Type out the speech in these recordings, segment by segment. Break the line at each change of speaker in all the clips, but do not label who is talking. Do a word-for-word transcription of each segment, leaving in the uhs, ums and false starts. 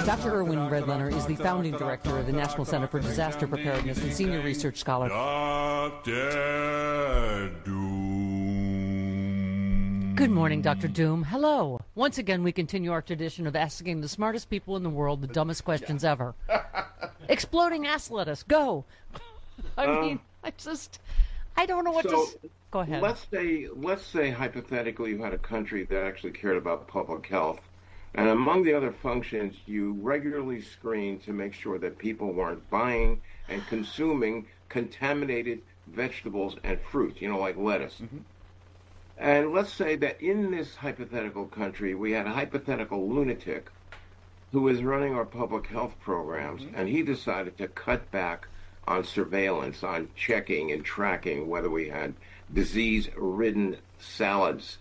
Doctor Irwin Redlener is the founding director of the National Center for Disaster Preparedness and senior research scholar.
Doctor Doom.
Good morning, Doctor Doom. Hello. Once again, we continue our tradition of asking the smartest people in the world the dumbest questions ever. Exploding ass lettuce, go. I mean, I just, I don't know what
so,
to say. Go ahead.
Let's say, let's say hypothetically you had a country that actually cared about public health. And among the other functions, you regularly screen to make sure that people weren't buying and consuming contaminated vegetables and fruit, you know, like lettuce. Mm-hmm. And let's say that in this hypothetical country, we had a hypothetical lunatic who was running our public health programs, mm-hmm. and he decided to cut back on surveillance, on checking and tracking whether we had disease-ridden salads.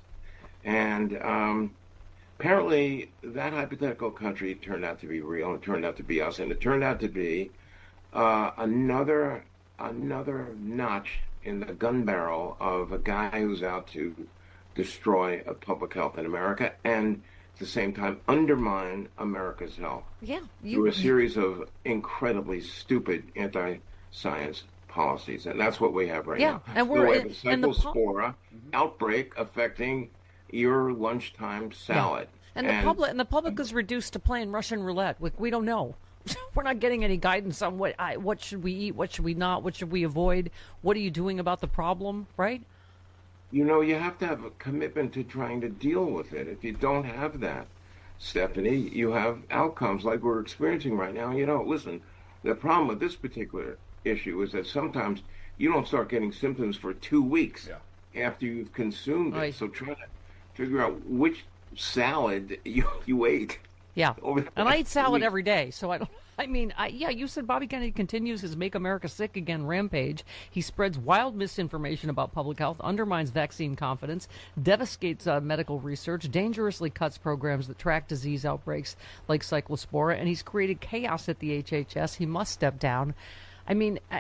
And um, apparently that hypothetical country turned out to be real, and it turned out to be us, and it turned out to be uh, another another notch in the gun barrel of a guy who's out to destroy uh, public health in America and at the same time undermine America's health.
Yeah, you,
through a series of incredibly stupid anti-science policies, and that's what we have right
yeah,
now.
and we're
we
in,
have a
and the
cyclospora mm-hmm. outbreak affecting your lunchtime salad.
Yeah. And, and the public and the public is reduced to playing Russian roulette. We, we don't know. We're not getting any guidance on what I, what should we eat, what should we not, what should we avoid, what are you doing about the problem, right?
You know, you have to have a commitment to trying to deal with it. If you don't have that, Stephanie, you have outcomes like we're experiencing right now. You know, listen, the problem with this particular issue is that sometimes you don't start getting symptoms for two weeks yeah. after you've consumed it. Right. So try to figure out which salad you, you ate.
Yeah, and I eat salad every day, so I don't. I mean, I, yeah, you said Bobby Kennedy continues his "Make America Sick Again" rampage. He spreads wild misinformation about public health, undermines vaccine confidence, devastates uh, medical research, dangerously cuts programs that track disease outbreaks like cyclospora, and he's created chaos at the H H S. He must step down. I mean, I,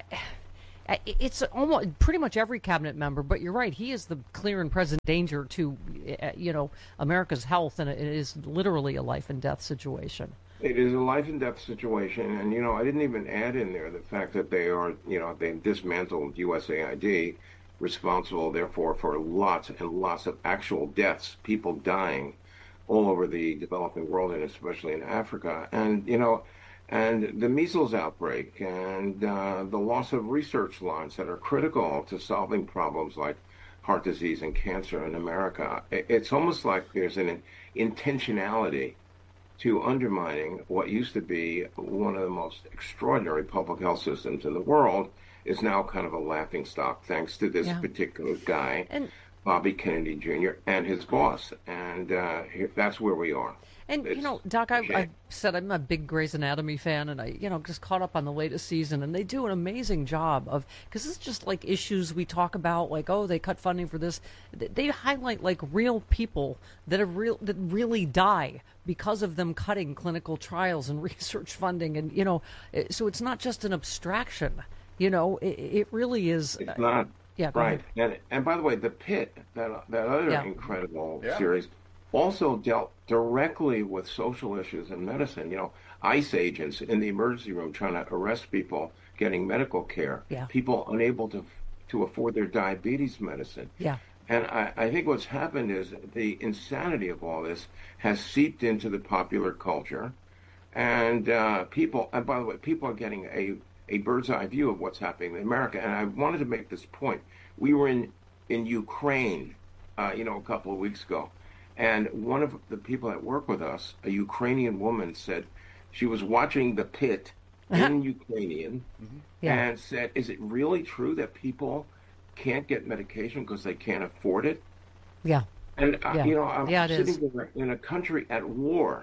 I, it's almost pretty much every cabinet member, but you're right. He is the clear and present danger to, uh, you know, America's health, and it is literally a life and death situation.
It is a life and death situation, and, you know, I didn't even add in there the fact that they are, you know, they dismantled U S A I D, responsible, therefore, for lots and lots of actual deaths, people dying all over the developing world, and especially in Africa. And, you know, and the measles outbreak and uh, the loss of research lines that are critical to solving problems like heart disease and cancer in America. It's almost like there's an intentionality to undermining what used to be one of the most extraordinary public health systems in the world is now kind of a laughingstock thanks to this yeah. particular guy, and Bobby Kennedy Junior, and his boss. And uh, that's where we are.
And, it's, you know, Doc, I, I said I'm a big Grey's Anatomy fan, and I, you know, just caught up on the latest season, and they do an amazing job of, because it's just like issues we talk about, like, oh, they cut funding for this. They highlight, like, real people that have real that really die because of them cutting clinical trials and research funding. And, you know, so it's not just an abstraction, you know, it, it really is.
It's not.
Yeah,
right. And, and by the way, The Pit, that, that other yeah. incredible yeah. series, also dealt directly with social issues in medicine. You know, ICE agents in the emergency room trying to arrest people getting medical care,
yeah.
people unable to to afford their diabetes medicine.
Yeah.
And I, I think what's happened is the insanity of all this has seeped into the popular culture. And uh, people, and by the way, people are getting a, a bird's eye view of what's happening in America. And I wanted to make this point. We were in, in Ukraine, uh, you know, a couple of weeks ago. And one of the people that work with us, a Ukrainian woman, said she was watching The Pit in Ukrainian mm-hmm. yeah. and said, is it really true that people can't get medication because they can't afford it?
Yeah.
And, uh,
yeah.
you know, I'm
yeah,
sitting there in a country at war,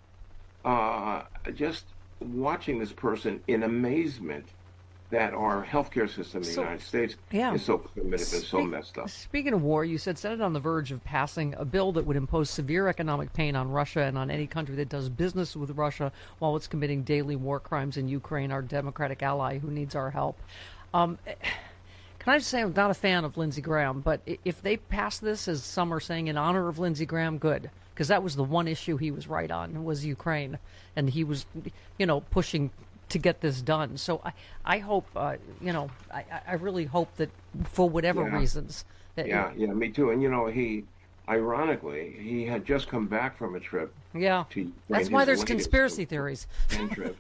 uh, just watching this person in amazement that our healthcare system in the so, United States
yeah.
is so primitive
Spe-
and so messed up.
Speaking of war, you said Senate on the verge of passing a bill that would impose severe economic pain on Russia and on any country that does business with Russia while it's committing daily war crimes in Ukraine, our democratic ally who needs our help. Um, can I just say I'm not a fan of Lindsey Graham, but if they pass this, as some are saying, in honor of Lindsey Graham, good. because that was the one issue he was right on, was Ukraine, and he was, you know, pushing to get this done. So I, I hope, uh, you know, I, I really hope that for whatever
Yeah.
reasons. That
Yeah, yeah, me too. And you know, he, ironically, he had just come back from a trip
Yeah.
to Ukraine.
That's why
his
there's
latest
conspiracy theories.
trip.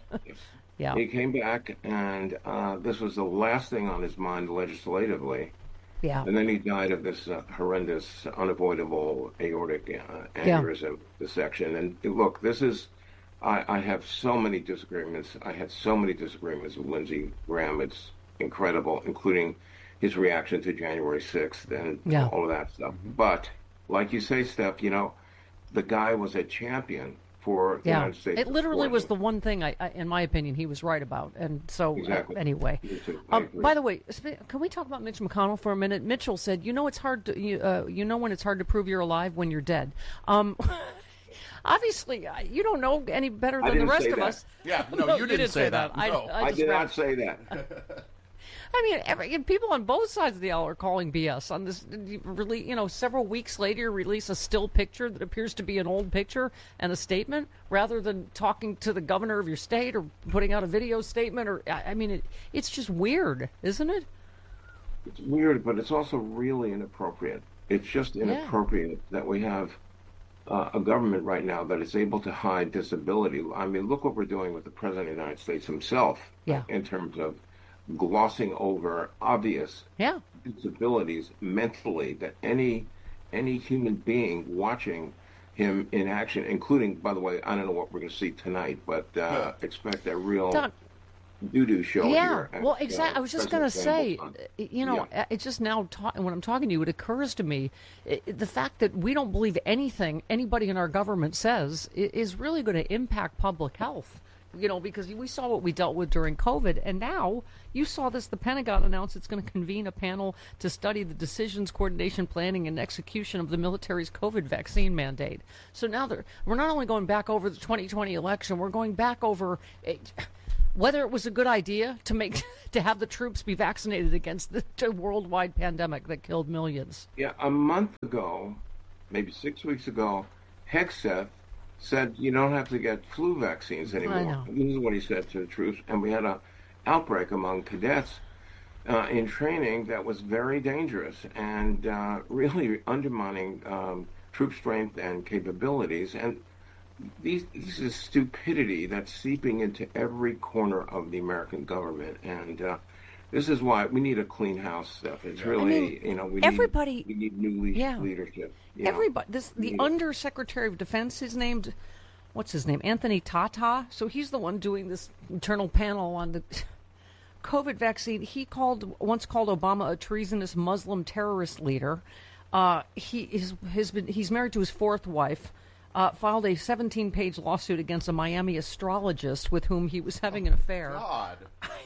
Yeah.
He came back, and uh, this was the last thing on his mind legislatively.
Yeah.
And then he died of this uh, horrendous, unavoidable aortic uh,
Yeah.
aneurysm dissection. And look, this is, I, I have so many disagreements. I had so many disagreements with Lindsey Graham. It's incredible, including his reaction to January sixth and
Yeah.
all of that stuff. But like you say, Steph, you know, the guy was a champion for the
Yeah,
United States.
it literally was the
sports.
one thing, I, I, in my opinion, he was right about. And so,
Exactly.
uh, anyway.
Me too. I
Um,
agree.
by the way, sp- can we talk about Mitch McConnell for a minute? Mitchell said, "You know, it's hard to you, uh, you know when it's hard to prove you're alive when you're dead." Um, obviously, uh, you don't know any better
I
than the
didn't
rest
say
of
that.
us.
Yeah, no, you didn't say that.
I,
No.
I,
I
just
did
read-
not say that.
I mean, every, and people on both sides of the aisle are calling B S on this. Really, you know, several weeks later, you release a still picture that appears to be an old picture and a statement, rather than talking to the governor of your state or putting out a video statement. Or, I I mean, it, it's just weird, isn't it?
It's weird, but it's also really inappropriate. It's just inappropriate that we have uh, a government right now that is able to hide disability. I mean, look what we're doing with the President of the United States himself
Yeah.
in terms of glossing over obvious
Yeah.
disabilities mentally that any any human being watching him in action, including, by the way, I don't know what we're going to see tonight, but uh, expect a real
Doc,
doo-doo show
yeah,
here. at,
well,
uh,
exactly. I was just going to
President
say,
Campbell's
uh, you know,
Yeah.
uh, it's just now ta- when I'm talking to you, it occurs to me uh, the fact that we don't believe anything anybody in our government says i- is really going to impact public health. You know, because we saw what we dealt with during COVID, and now you saw this. The Pentagon announced it's going to convene a panel to study the decisions, coordination, planning, and execution of the military's COVID vaccine mandate. So now they're, we're not only going back over the twenty twenty election, we're going back over it, whether it was a good idea to make to have the troops be vaccinated against the, the worldwide pandemic that killed millions.
Yeah, a month ago, maybe six weeks ago, Hegseth said you don't have to get flu vaccines anymore.
know.
This is what he said to the troops, and we had a outbreak among cadets uh, in training that was very dangerous and uh, really undermining um, troop strength and capabilities. And these, this is stupidity that's seeping into every corner of the American government, and uh, this is why we need a clean house stuff. It's really,
mean,
you know, we
everybody-
need we need new le-
Yeah.
leadership. you know.
Everybody, this the
Yeah.
Undersecretary of Defense is named, what's his name, Anthony Tata. So he's the one doing this internal panel on the COVID vaccine. He called once called Obama a treasonous Muslim terrorist leader. Uh, he is has been he's married to his fourth wife. Uh, filed a seventeen-page lawsuit against a Miami astrologist with whom he was having an affair.
God.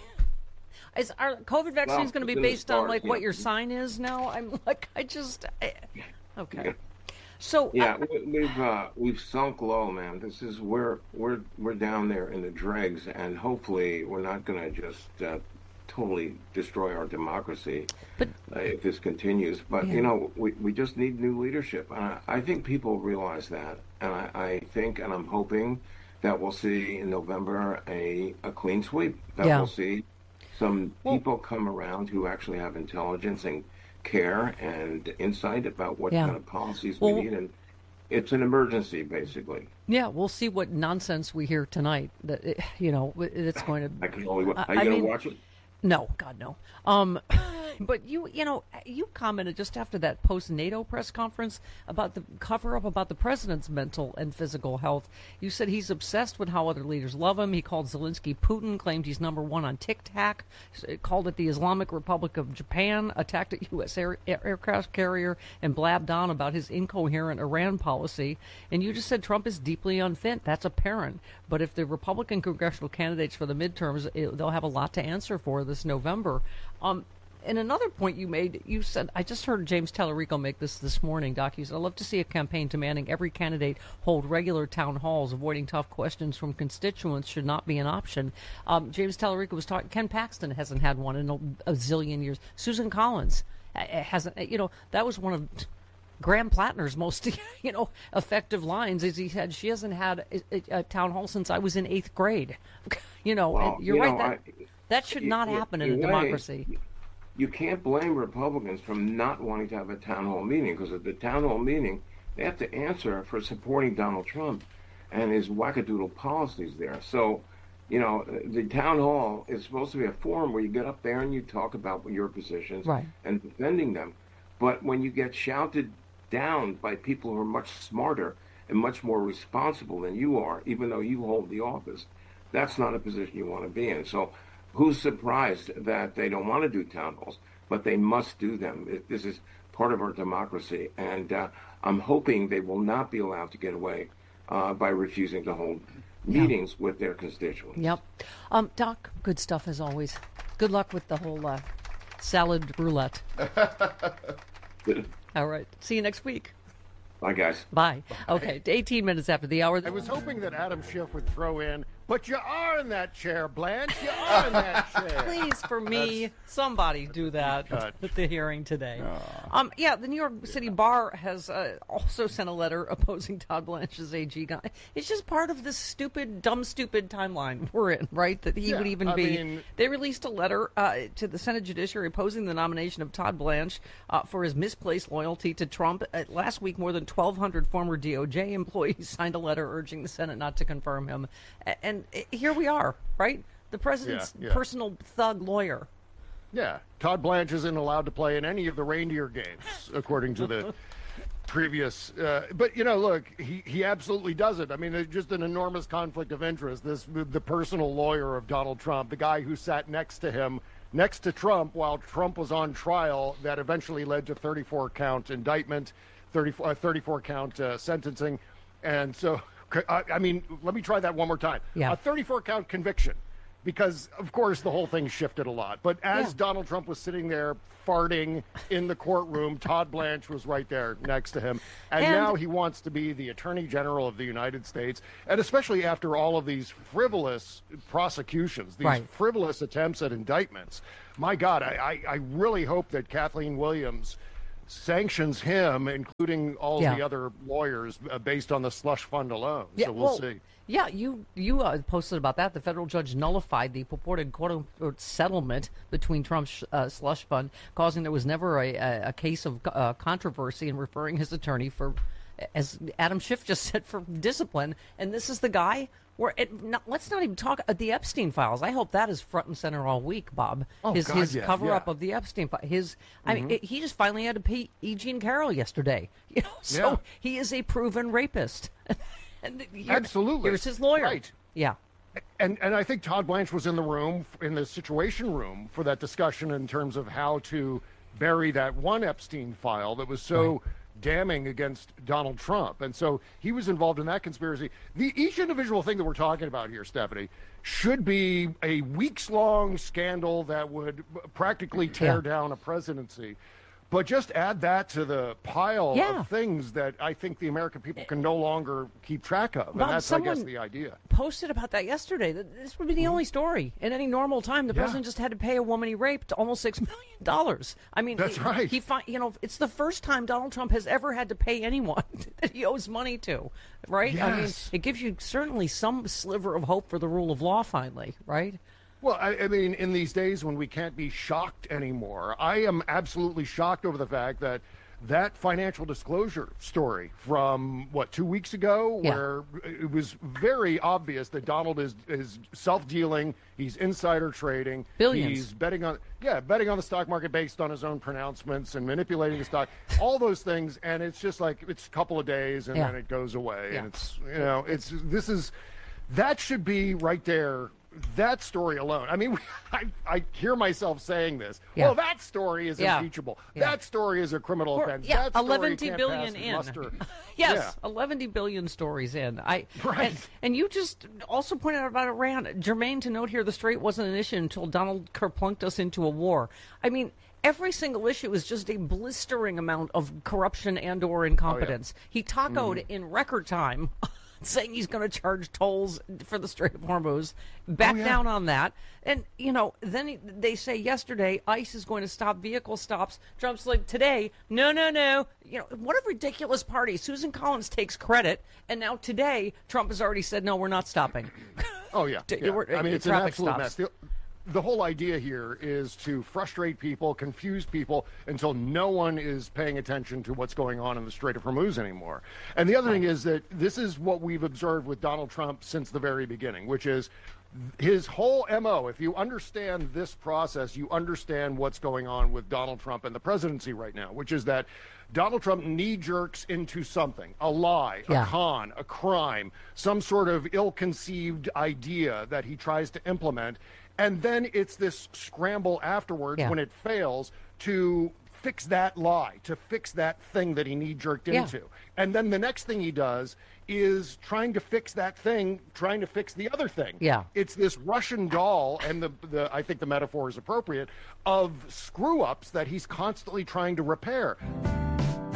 Is our COVID vaccine
Well,
is going to be
it's in the
based on
stars,
like
yeah.
what your sign is now? I'm like, I just, I, okay. So
Yeah,
uh,
we, we've uh, we've sunk low, man. This is we're we're we're down there in the dregs, and hopefully we're not going to just uh, totally destroy our democracy
But-
uh, if this continues. But
Yeah.
you know, we we just need new leadership, and I, I think people realize that, and I, I think, and I'm hoping that we'll see in November a a clean sweep. That
Yeah.
we'll see some
Well-
people come around who actually have intelligence and care and insight about what
Yeah.
kind of policies
Well-
we need, and it's an emergency, basically.
yeah, we'll see what nonsense we hear tonight. That it, you know, it- it's going to.
I can only. Are you
I
going to
mean-
watch it?
No, God, no. Um, but you, you know, you commented just after that post-NATO press conference about the cover-up about the president's mental and physical health. You said he's obsessed with how other leaders love him. He called Zelensky Putin, claimed he's number one on TikTok, called it the Islamic Republic of Japan, attacked a U S air, aircraft carrier, and blabbed on about his incoherent Iran policy. And you just said Trump is deeply unfit. That's apparent. But if the Republican congressional candidates for the midterms, it, they'll have a lot to answer for this November. Um, and another point you made, you said, I just heard James Tallarico make this this morning, Doc. He said, I'd love to see a campaign demanding every candidate hold regular town halls. Avoiding tough questions from constituents should not be an option. Um, James Tallarico was talking, Ken Paxton hasn't had one in a, a zillion years. Susan Collins uh, hasn't, you know, that was one of Graham Plattner's most, you know, effective lines is he said, she hasn't had a, a, a town hall since I was in eighth grade. You know,
Well,
and you're
you
right.
know,
that,
I,
that should not
you,
happen
you,
in a
way,
democracy.
You can't blame Republicans from not wanting to have a town hall meeting, because at the town hall meeting, they have to answer for supporting Donald Trump and his wackadoodle policies there. So, you know, the town hall is supposed to be a forum where you get up there and you talk about your positions
right.
and defending them. But when you get shouted down by people who are much smarter and much more responsible than you are, even though you hold the office, that's not a position you want to be in. So who's surprised that they don't want to do town halls? But they must do them. This is part of our democracy. And uh, I'm hoping they will not be allowed to get away uh, by refusing to hold meetings yeah. with their constituents.
Yep. Um, Doc, good stuff as always. Good luck with the whole uh, salad roulette. All right. See you next week.
Bye, guys.
Bye. Okay. eighteen minutes after the hour.
I was hoping that Adam Schiff would throw in, but you are in that chair, Blanche. You are in that chair.
Please, for me, That's... somebody do that at the hearing today. Oh. Um, yeah, the New York City yeah. Bar has uh, also sent a letter opposing Todd Blanche's A G guy. It's just part of this stupid, dumb, stupid timeline we're in, right? That he
yeah,
would even
I
be.
Mean...
They released a letter uh, to the Senate Judiciary opposing the nomination of Todd Blanche uh, for his misplaced loyalty to Trump. Uh, last week, more than twelve hundred former D O J employees signed a letter urging the Senate not to confirm him. And here we are, right? The president's
yeah, yeah.
personal thug lawyer.
Yeah. Todd Blanche isn't allowed to play in any of the reindeer games, according to the previous. Uh, but, you know, look, he, he absolutely does it. I mean, there's just an enormous conflict of interest. This the personal lawyer of Donald Trump, the guy who sat next to him, next to Trump while Trump was on trial, that eventually led to thirty-four count indictment, thirty-four, uh, thirty-four count uh, sentencing. And so, I, I mean, let me try that one more time.
Yeah.
A thirty-four count conviction, because, of course, the whole thing shifted a lot. But as
yeah.
Donald Trump was sitting there farting in the courtroom, Todd Blanche was right there next to him. And, and now he wants to be the Attorney General of the United States. And especially after all of these frivolous prosecutions, these
right.
frivolous attempts at indictments. My God, I, I, I really hope that Kathleen Williams sanctions him, including all
yeah.
the other lawyers, uh, based on the slush fund alone.
Yeah,
so we'll,
well,
see.
Yeah, you you uh, posted about that. The federal judge nullified the purported quote-unquote settlement between Trump's uh, slush fund, causing there was never a, a, a case of uh, controversy, and referring his attorney for, as Adam Schiff just said, for discipline. And this is the guy where it, not, let's not even talk uh, the Epstein files. I hope that is front and center all week, Bob.
Oh,
his
God,
his
yeah,
cover up
yeah.
of the Epstein files. His, I
mm-hmm.
mean, it, he just finally had to pay E. Jean Carroll yesterday. You know, so
yeah.
he is a proven rapist. And here,
Absolutely.
Here's his lawyer.
Right.
Yeah.
And and I think Todd Blanche was in the room, in the Situation Room, for that discussion in terms of how to bury that one Epstein file that was so
right.
damning against Donald Trump. And so he was involved in that conspiracy. The each individual thing that we're talking about here, Stephanie, should be a weeks-long scandal that would practically tear
yeah.
down a presidency. But just add that to the pile
yeah.
of things that I think the American people can no longer keep track of. And
Bob,
that's, I guess, the idea.
Posted about that yesterday. This would be the mm-hmm. only story. In any normal time, the
yeah.
president just had to pay a woman he raped almost six million dollars. I mean,
that's
he,
right.
He, fi- you know, it's the first time Donald Trump has ever had to pay anyone that he owes money to, right?
Yes.
I mean, it gives you certainly some sliver of hope for the rule of law finally, right?
Well, I, I mean, in these days when we can't be shocked anymore, I am absolutely shocked over the fact that that financial disclosure story from, what, two weeks ago,
yeah.
where it was very obvious that Donald is, is self-dealing, he's insider trading.
Billions.
He's betting on, yeah, betting on the stock market based on his own pronouncements and manipulating the stock, all those things. And it's just like, it's a couple of days and
yeah.
then it goes away.
Yeah.
And it's, you know, it's, this is, that should be right there. That story alone. I mean, I, I hear myself saying this.
Yeah.
Well, that story is
yeah.
impeachable.
Yeah.
That story is a criminal
We're,
offense.
Yeah,
that story
eleven
can't
billion
pass
in.
muster.
Yes,
yeah.
eleven billion stories in. I
right.
And, and you just also pointed out about Iran. Germane to note here, the Strait wasn't an issue until Donald kerplunked us into a war. I mean, every single issue is just a blistering amount of corruption and or incompetence.
Oh, yeah.
He tacoed
mm-hmm.
in record time. saying he's going to charge tolls for the Strait of Hormuz. Back
oh, yeah.
down on that. And, you know, then he, they say yesterday ICE is going to stop vehicle stops. Trump's like, today, no, no, no. You know, what a ridiculous party. Susan Collins takes credit, and now today Trump has already said, no, we're not stopping.
Oh, yeah. yeah. I mean, it's an absolute
stops.
mess. The, the whole idea here is to frustrate people, confuse people until no one is paying attention to what's going on in the Strait of Hormuz anymore. And the other thing is that this is what we've observed with Donald Trump since the very beginning, which is his whole M O. If you understand this process, you understand what's going on with Donald Trump and the presidency right now, which is that Donald Trump knee-jerks into something, a lie,
yeah.
a con, a crime, some sort of ill-conceived idea that he tries to implement. And then it's this scramble afterwards yeah. when it fails to fix that lie, to fix that thing that he knee-jerked
yeah.
into. And then the next thing he does is trying to fix that thing, trying to fix the other thing.
Yeah.
It's this Russian doll, and the, the I think the metaphor is appropriate, of screw-ups that he's constantly trying to repair.